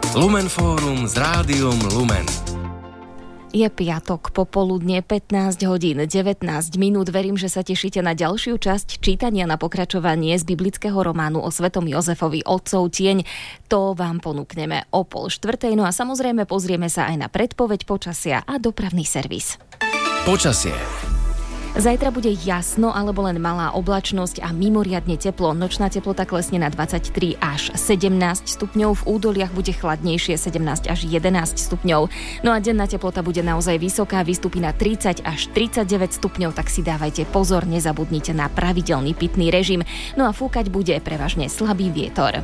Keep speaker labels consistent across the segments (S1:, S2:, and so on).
S1: Lumen Fórum s Rádiom Lumen.
S2: Je piatok, popoludne 15 hodín 19 minút. Verím, že sa tešíte na ďalšiu časť čítania na pokračovanie z biblického románu o svetom Jozefovi Otcov tieň. To vám ponúkneme o 3:30. No a samozrejme pozrieme sa aj na predpoveď počasia a dopravný servis.
S1: Počasie.
S2: Zajtra bude jasno alebo len malá oblačnosť a mimoriadne teplo. Nočná teplota klesne na 23 až 17 stupňov. V údoliach bude chladnejšie 17 až 11 stupňov. No a denná teplota bude naozaj vysoká, vystúpi na 30 až 39 stupňov, tak si dávajte pozor, nezabudnite na pravidelný pitný režim. No a fúkať bude prevažne slabý vietor.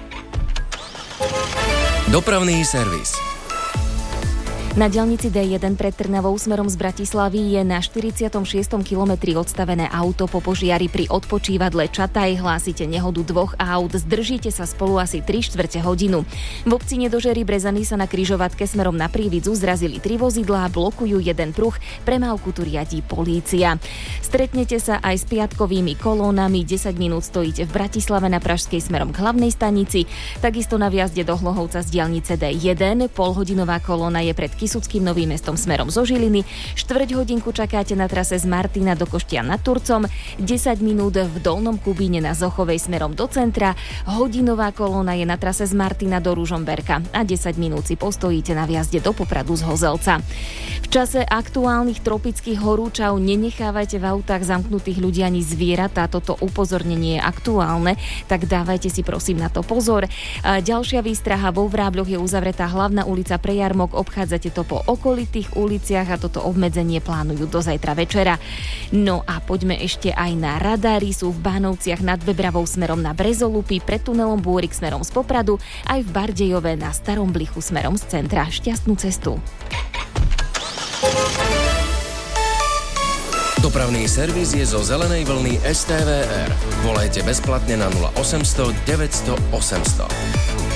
S1: Dopravný servis.
S2: Na diaľnici D1 pred Trnavou smerom z Bratislavy je na 46. kilometri odstavené auto po požiari pri odpočívadle Čataj. Hlásite nehodu dvoch aut, zdržíte sa spolu asi 3/4 hodinu. V obci Nedožery Brezany sa na križovatke smerom na Prívidzu zrazili 3 vozidlá, blokujú jeden pruh, premávku tu riadí polícia. Stretnete sa aj s piatkovými kolónami, 10 minút stojíte v Bratislave na Pražskej smerom k hlavnej stanici, takisto na vjazde do Hlohovca z diaľnice D1, polhodinová kolóna je pred Kisuckým Novým Mestom smerom zo Žiliny, 4 hodinku čakáte na trase z Martina do Koštian nad Turcom, 10 minút v Dolnom Kubíne na Zochovej smerom do centra, hodinová kolóna je na trase z Martina do Ružomberka a 10 minút si postojíte na vjazde do Popradu z Hozelca. V čase aktuálnych tropických horúčav nenechávajte v autách zamknutých ľudí ani zvieratá. Toto upozornenie je aktuálne, tak dávajte si prosím na to pozor. Ďalšia výstraha, vo Vrábľoch je uzavretá hlavná ulica pre jarmok, obchádzate to po okolitých uliciach a toto obmedzenie plánujú do zajtra večera. No a poďme ešte aj na radári. Sú v Bánovciach nad Bebravou smerom na Brezolupy, pred tunelom Búrik smerom z Popradu, aj v Bardejove na Starom Blichu smerom z centra. Šťastnú cestu.
S1: Dopravný servis je zo zelenej vlny STVR. Volajte bezplatne na 0800 900 800.